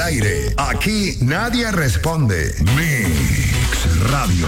al aire. Aquí nadie responde. Mix Radio.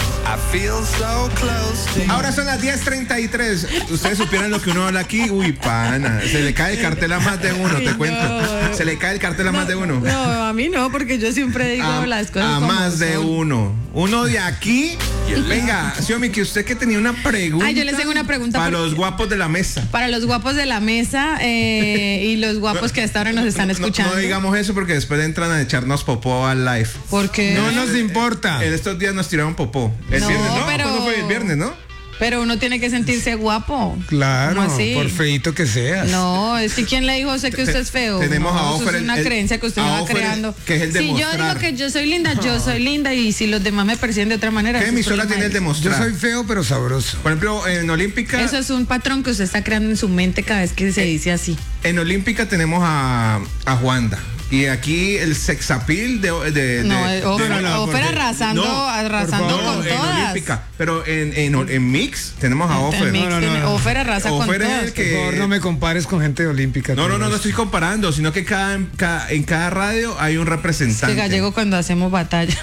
Ahora son las 10:33. Ustedes supieran lo que uno habla aquí. Uy, pana. Se le cae el cartel a más de uno, te cuento. Se le cae el cartel a más de uno. No, a mí no, porque yo siempre digo las cosas. A como más de son. uno. Uno de aquí. Venga, Xiomi, que usted que tenía una pregunta. Yo les tengo una pregunta. Para los guapos de la mesa. Para los guapos de la mesa y los guapos que hasta ahora nos están escuchando. No digamos eso porque después entran a echarnos popó al live. Porque no nos importa. En estos días nos tiraron popó. El viernes, ¿no? pero- ¿Cuándo fue el viernes, no? Pero uno tiene que sentirse guapo. Claro, ¿Cómo así? por feíto que seas. No, es que ¿quién le dijo a usted que usted es feo? Tenemos No, a eso Ofer, es una creencia que usted a va Ofer, creando. que es el Si yo demostrar. digo que yo soy linda, y si los demás me perciben de otra manera. ¿Qué eso es emisora problema tiene el de ellos. Yo demostrar? soy feo pero sabroso. Por ejemplo, en Olímpica. Eso es un patrón que usted está creando en su mente cada vez que se dice así. En Olímpica tenemos a Juanda. Y aquí el sexapil de Ofer arrasando con en todas. Olímpica. Pero en Mix tenemos a Ofer. Mix tiene- Ofer arrasa con Ofer es todas. el que- Por favor, no me compares con gente de olímpica. No estoy comparando, sino que en cada radio hay un representante. Que Gallego cuando hacemos batalla.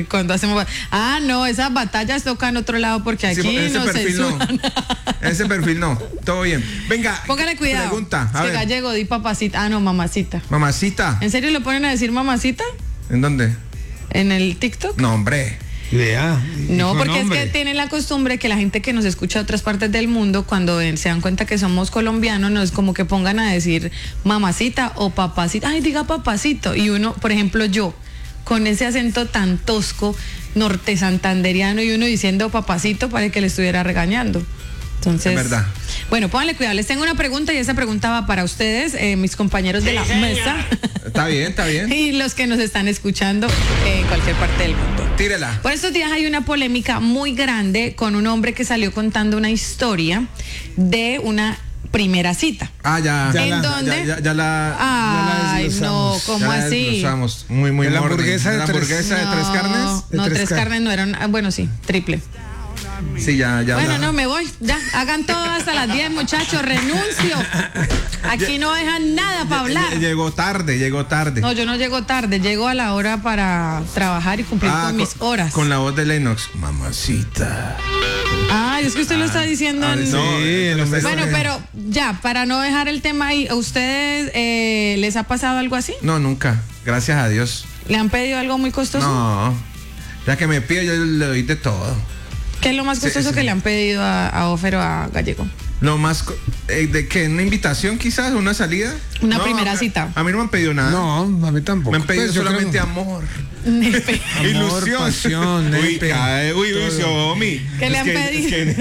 No, esas batallas tocan otro lado porque aquí Sí, ese no se perfil no. suban. Ese perfil no. Todo bien. Venga. Póngale cuidado. Pregunta. Es A que ver. Gallego, di papacita. No, mamacita. Mamacita. ¿En serio le ponen a decir mamacita? ¿En dónde? ¿En el TikTok? No, hombre. Vea. No, dijo porque nombre. es que tienen la costumbre que la gente que nos escucha de otras partes del mundo, cuando se dan cuenta que somos colombianos, nos como que pongan a decir mamacita o papacita. Ay, diga papacito. Y uno, por ejemplo, yo, con ese acento tan tosco, norte santanderiano, y uno diciendo papacito para que le estuviera regañando. Entonces, Es verdad. Bueno, pónganle cuidado. Les tengo una pregunta y esa pregunta va para ustedes, mis compañeros de la mesa. Está bien. Y los que nos están escuchando en cualquier parte del mundo. Tírela. Por estos días hay una polémica muy grande con un hombre que salió contando una historia de una primera cita. Ya. ¿En dónde? Ya la. Ay, no, desglosamos. ¿cómo ya la así? desglosamos. Muy ¿De la morning. hamburguesa de la tres- hamburguesa de tres carnes? De No, tres tres carnes no eran. Bueno, sí, triple. Sí, ya. Bueno, no, me voy. Ya, hagan todo hasta las 10, muchachos. Renuncio. Aquí no dejan nada para hablar. Llegó tarde. No, yo no llego tarde. Llego a la hora para trabajar y cumplir con mis horas. Con la voz de Lennox. Mamacita. Ay, es que usted lo está diciendo. No, el hombre- Bueno, pero ya, para no dejar el tema ahí, ¿a ustedes les ha pasado algo así? No, nunca. Gracias a Dios. ¿Le han pedido algo muy costoso? No. Ya que me pido, yo le doy de todo. ¿Qué es lo más costoso sí. que le han pedido a Ofer o a Gallego? Lo más. ¿De qué? ¿Una invitación quizás? ¿Una salida? Una No, primera cita. A mí no me han pedido nada. No, a mí tampoco. Me han pedido Pues yo solamente creo- amor. Amor, Ilusión. pasión, Uy, nepe, uy, todo. Xiomi. ¿Qué le han pedido?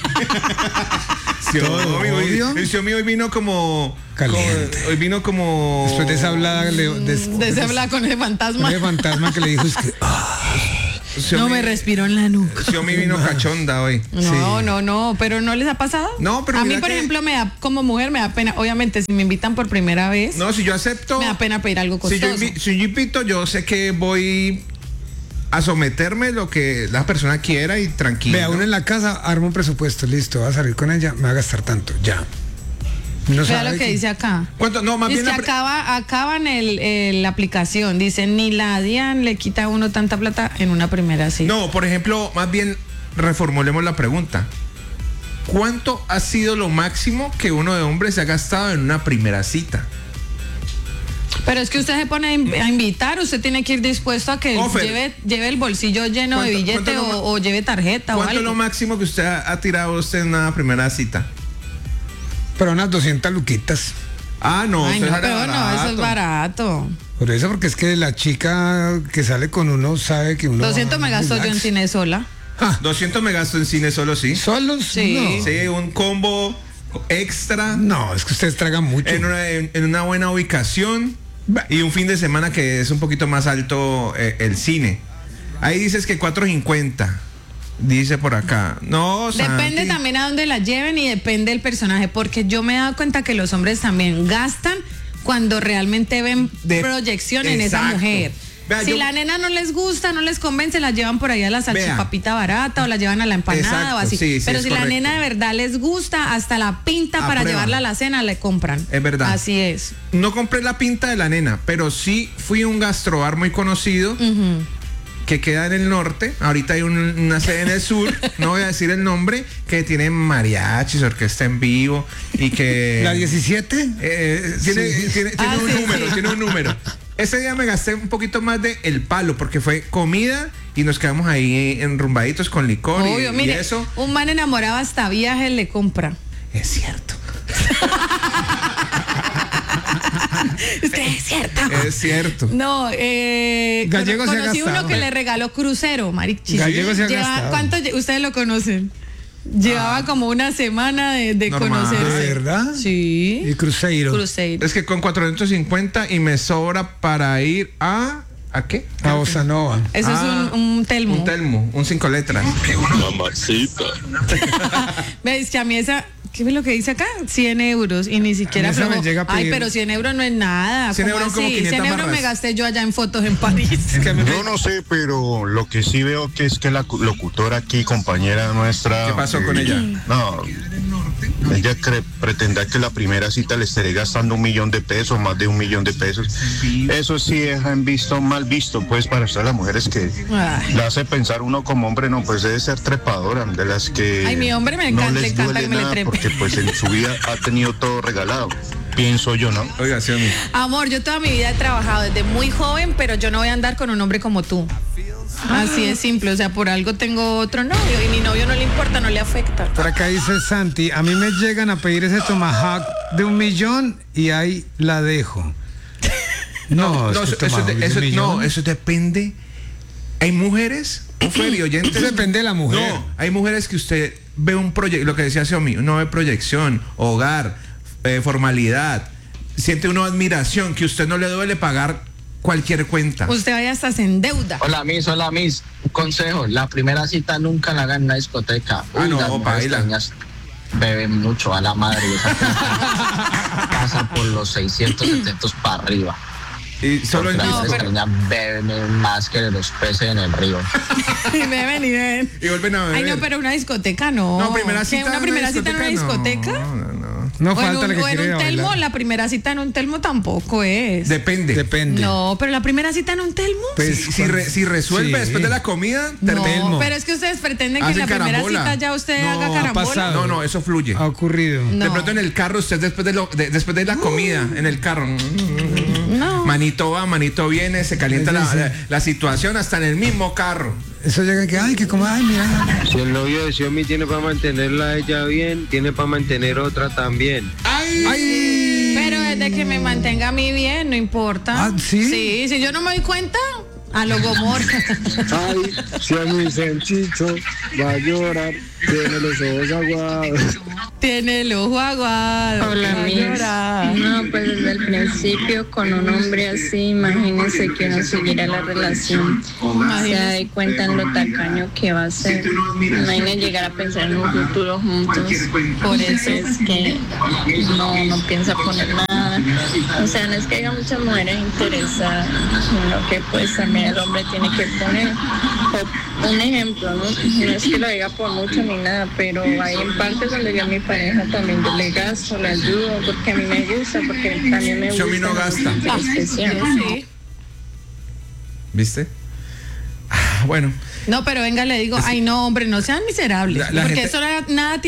Todo, obvio. El Xiomi hoy vino como. Caliente. Hoy vino como. Después de esa hablada, De ese hablar con ese fantasma. ese fantasma que le dijo es que No me respiró en la nuca. Xiomi vino cachonda hoy. No, pero ¿no les ha pasado? No, pero a mí, mira por que- ejemplo, como mujer me da pena. Obviamente, si me invitan por primera vez, No, si yo acepto. me da pena pedir algo Si costoso. si yo invito, yo sé que voy a someterme lo que la persona quiera y tranquilo. vea, uno en la casa arma un presupuesto, listo, va a salir con ella, me va a gastar tanto, ya. No Vea sabe lo que dice acá. ¿Cuánto? No, más Dice bien. que acaban la aplicación. Dice, ni la DIAN le quita a uno tanta plata en una primera cita. No, por ejemplo, más bien reformulemos la pregunta. ¿Cuánto ha sido lo máximo que uno de hombres se ha gastado en una primera cita? Pero es que usted se pone a invitar, usted tiene que ir dispuesto a que Ofer. lleve el bolsillo lleno de ¿Cuánto- billete cuánto lo o lleve tarjeta o ¿Cuánto es algo. lo máximo que usted ha tirado usted en una primera cita? Pero unas 200 luquitas. Ah, no, Ay, no, eso es pero no, eso es barato. Por eso, porque es que la chica que sale con uno sabe que uno 200 me gasto yo en relax. cine sola. 200 me gasto en cine solo, sí. ¿Solos? Sí. Sí, un combo extra No, es que ustedes tragan mucho. en una buena ubicación y un fin de semana que es un poquito más alto el cine. Ahí dices que 4.50. Dice por acá. No, Depende Santi. también a dónde la lleven y depende del personaje, porque yo me he dado cuenta que los hombres también gastan cuando realmente ven proyección en esa Exacto. mujer. Vea, Si la nena no les gusta, no les convence, la llevan por ahí a la salchipapita barata o la llevan a la empanada Exacto, o así. sí, Pero es si la correcto. nena de verdad les gusta, hasta la pinta para Aprueban. llevarla a la cena le compran. Es verdad. Así es. No compré la pinta de la nena, pero sí fui a un gastrobar muy conocido que queda en el norte. Ahorita hay una sede en el sur, no voy a decir el nombre, que tiene mariachis, orquesta en vivo y que... ¿La 17? Tiene un número. Ese día me gasté un poquito más de el palo porque fue comida y nos quedamos ahí enrumbaditos con licor Obvio, y mire, eso. un man enamorado hasta viajes le compra. Es cierto. Usted es cierto. Es cierto. No, Gallego se ha conocí gastado. uno que le regaló crucero, marichis. Gallego se ha gastado. ¿Cuánto ustedes lo conocen? Llevaba como una semana de Normal. conocerse. ¿De verdad? Sí. Y Cruzeiro. Cruzeiro. Es que con 450 y me sobra para ir ¿a qué? A Bossa Nova. Eso es un telmo. Un telmo, un 5 letras. Mamacita. ¿Ves que a mí esa... ¿Qué es lo que dice acá? 100 euros y ni siquiera... A mí esa me probó. llega a Ay, pedir. pero 100 euros no es nada. 100 ¿Cómo euros como así? 500 100 euros barras. me gasté yo allá en fotos en París. Yo no sé, pero lo que sí veo que es que la locutora aquí, compañera nuestra... ¿Qué pasó con ella? No, ella pretende que la primera cita le estaré gastando $1 millón, más de $1 millón. Eso sí es mal visto, pues, para ustedes las mujeres que Ay. la hace pensar uno como hombre, no, pues debe ser trepadora, de las que... Ay, mi hombre me no encanta, les le encanta duele que me le nada trepe. porque pues en su vida ha tenido todo regalado, pienso yo, ¿no? Oiga, sí, amigo. Amor, yo toda mi vida he trabajado desde muy joven, pero yo no voy a andar con un hombre como tú. Así es simple, o sea, por algo tengo otro novio y mi novio no le importa, no le afecta. Por acá dice Santi, a mí me llegan a pedir ese tomahawk de $1 millón y ahí la dejo. No, No, es que tomahawk de $1 millón. eso depende. Hay mujeres, Fer y oyentes. Depende de la mujer. No, hay mujeres que usted ve un proyecto, lo que decía Xiaomi, uno ve proyección, hogar, formalidad, siente una admiración que usted no le duele pagar cualquier cuenta. Usted vaya hasta se endeuda. Hola, Miss. Un consejo. La primera cita nunca la hagan en una discoteca. Ah, no, las mujeres baila. pequeñas beben mucho a la madre. Pasa por los 600, 700 para arriba. Y solo Porque en las No, mujeres pero- pequeñas beben más que los peces en el río. Y beben y beben. y vuelven a beber. Ay, no, pero una discoteca no. No, primera ¿Qué, cita. ¿Una primera cita en una discoteca? No. No O en falta un, la que o en quiere un telmo, bailar. la primera cita en un telmo tampoco es. Depende. Depende. No, pero la primera cita en un telmo. Pues, Si resuelve sí. después de la comida, No, telmo. pero es que ustedes pretenden que en hacen la primera carambola. cita ya usted No, haga ha carambola. pasado. No, eso fluye. Ha ocurrido. No. De pronto en el carro, usted después de la comida, en el carro. No. Manito va, manito viene, se calienta la situación hasta en el mismo carro. Eso llega que, ay, que como, ay, mira. Si el novio de Xiaomi tiene para mantenerla a ella bien, tiene para mantener otra también. ¡Ay! Pero desde que me mantenga a mí bien, no importa. Ah, ¿sí? Sí, si yo no me doy cuenta, a lo gomor. Ay, Xiaomi Sanchicho va a llorar, tiene los ojos aguados. Tiene el ojo aguado. Hola, va a Miss. llorar. No, pues desde el principio con un hombre así, imagínense que uno seguirá la relación. Se da cuenta en lo tacaño que va a ser. Imagínense llegar a pensar en un futuro juntos. Por eso es que no piensa poner nada. O sea, no es que haya muchas mujeres interesadas, sino que pues también el hombre tiene que poner. Un ejemplo, ¿no? No es que lo diga por mucho ni nada, pero hay en partes donde yo a mi pareja también yo le gasto, le ayudo, porque a mí me gusta, porque también me gusta. Xiaomi no gasta. Especial. Sí. ¿Viste? Bueno. No, pero venga, le digo, ay no, hombre, no sean miserables. La porque gente- eso nada tiene